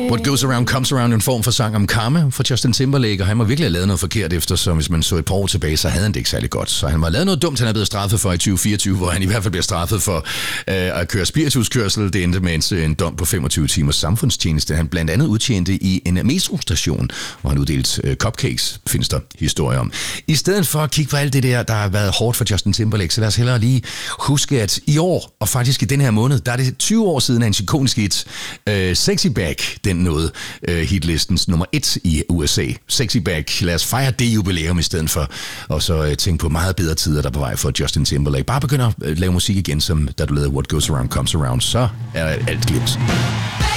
What Goes Around Comes Around, en form for sang om karma for Justin Timberlake, og han må virkelig have lavet noget forkert efter, så hvis man så et par år tilbage, så havde han det ikke særlig godt. Så han var lavet noget dumt, han er blevet straffet for i 2024, hvor han i hvert fald bliver straffet for at køre spirituskørsel. Det endte med en dom på 25 timers samfundstjeneste. Han blandt andet udtjente i en metrostation, hvor han uddelte cupcakes, findes der historier om. I stedet for at kigge på alt det der har været hårdt for Justin Timberlake, så lad os hellere lige huske, at i år, og faktisk i den her måned, der er det 20 år siden, hans ikoniske hit Sexy Back, den nåede hitlistens nummer 1 i USA. Sexy Back, lad os fejre det jubilæum i stedet for, og så tænke på meget bedre tider, der er på vej for Justin Timberlake. Bare begynder at lave musik igen, som da du lavede What Goes Around Comes Around, så er alt glemt.